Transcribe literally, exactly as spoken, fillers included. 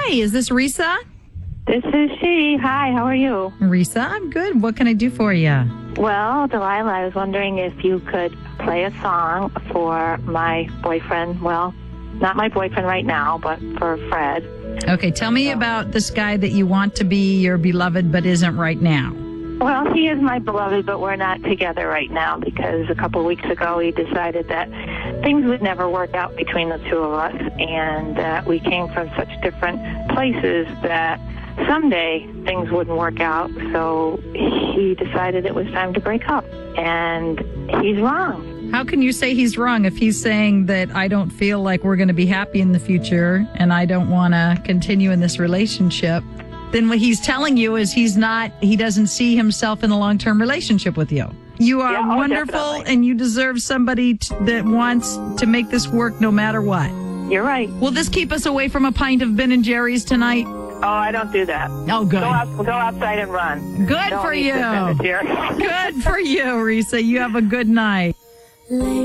Hi, is this Risa? This is she. Hi, how are you? Risa, I'm good. What can I do for you? Well, Delilah, I was wondering if you could play a song for my boyfriend. Well, not my boyfriend right now, but for Fred. Okay, tell me about this guy that you want to be your beloved but isn't right now. Well, he is my beloved, but we're not together right now because a couple weeks ago he decided that things would never work out between the two of us, and that we came from such different places that someday things wouldn't work out. So he decided it was time to break up, and he's wrong. How can you say he's wrong if he's saying that I don't feel like we're going to be happy in the future and I don't want to continue in this relationship? Then what he's telling you is he's not, he doesn't see himself in a long-term relationship with you. You are Yeah, oh, wonderful, definitely. and you deserve somebody t- that wants to make this work no matter what. You're right. Will this keep us away from a pint of Ben and Jerry's tonight? Oh, I don't do that. Oh, good. Go out, go outside and run. Good Don't for eat you. the Ben and Jerry's. Good for you, Risa. You have a good night.